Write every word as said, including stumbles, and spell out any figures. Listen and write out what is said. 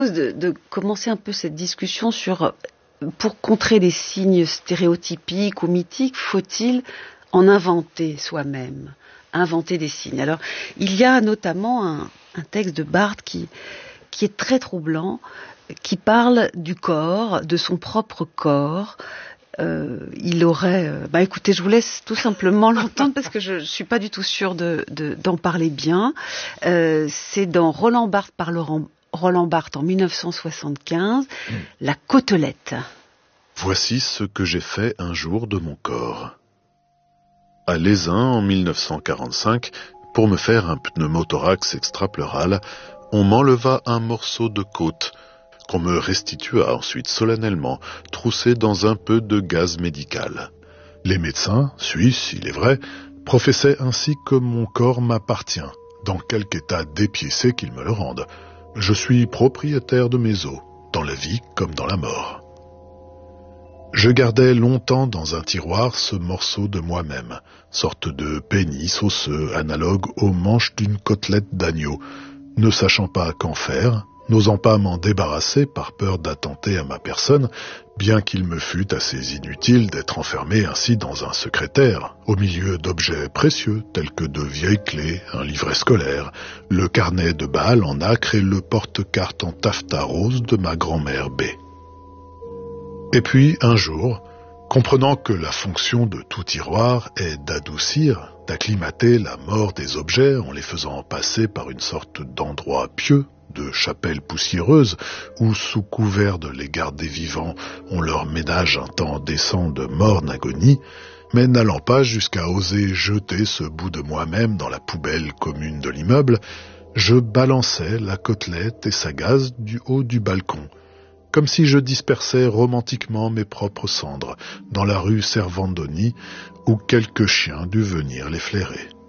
De, de commencer un peu cette discussion sur, pour contrer des signes stéréotypiques ou mythiques, faut-il en inventer soi-même, inventer des signes. Alors, il y a notamment un, un texte de Barthes qui, qui est très troublant, qui parle du corps, de son propre corps. Euh, il aurait... Euh, bah écoutez, je vous laisse tout simplement l'entendre parce que je ne suis pas du tout sûre de, de, d'en parler bien. Euh, c'est dans Roland Barthes par Laurent Roland Barthes en dix-neuf cent soixante-quinze, mmh. La côtelette. Voici ce que j'ai fait un jour de mon corps. À Lézin, en dix-neuf cent quarante-cinq, pour me faire un pneumothorax extrapleural, on m'enleva un morceau de côte, qu'on me restitua ensuite solennellement, troussé dans un peu de gaz médical. Les médecins, suisses, il est vrai, professaient ainsi que mon corps m'appartient, dans quelque état dépiécé qu'ils me le rendent. Je suis propriétaire de mes os, dans la vie comme dans la mort. Je gardais longtemps dans un tiroir ce morceau de moi-même, sorte de pénis osseux analogue aux manches d'une côtelette d'agneau, ne sachant pas qu'en faire, n'osant pas m'en débarrasser par peur d'attenter à ma personne, bien qu'il me fût assez inutile d'être enfermé ainsi dans un secrétaire, au milieu d'objets précieux tels que de vieilles clés, un livret scolaire, le carnet de bal en acre et le porte-carte en taffetas rose de ma grand-mère B. Et puis, un jour, comprenant que la fonction de tout tiroir est d'adoucir, d'acclimater la mort des objets en les faisant passer par une sorte d'endroit pieux, de chapelle poussiéreuse, où, sous couvert de les garder vivants, on leur ménage un temps décent de morne agonie, mais n'allant pas jusqu'à oser jeter ce bout de moi-même dans la poubelle commune de l'immeuble, je balançais la côtelette et sa gaze du haut du balcon, comme si je dispersais romantiquement mes propres cendres dans la rue Servandoni, où quelques chiens dut venir les flairer.